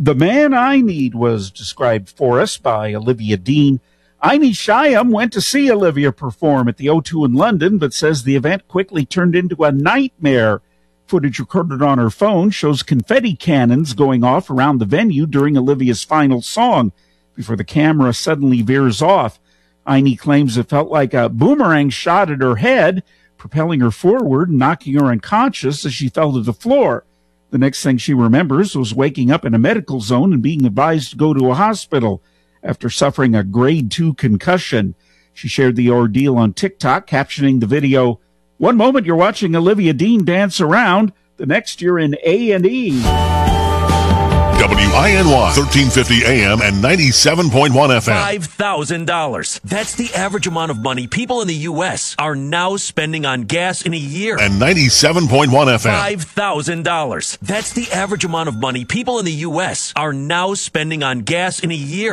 The Man I Need was described for us by Olivia Dean. Aini Shyam went to see Olivia perform at the O2 in London, but says the event quickly turned into a nightmare. Footage recorded on her phone shows confetti cannons going off around the venue during Olivia's final song before the camera suddenly veers off. Aini claims it felt like a boomerang shot at her head, propelling her forward and knocking her unconscious as she fell to the floor. The next thing she remembers was waking up in a medical zone and being advised to go to a hospital after suffering a grade 2 concussion. She shared the ordeal on TikTok, captioning the video, "One moment you're watching Olivia Dean dance around, the next you're in A&E." WINY 1350 AM and 97.1 FM. $5,000. That's the average amount of money people in the U.S. are now spending on gas in a year. And 97.1 FM. $5,000. That's the average amount of money people in the U.S. are now spending on gas in a year.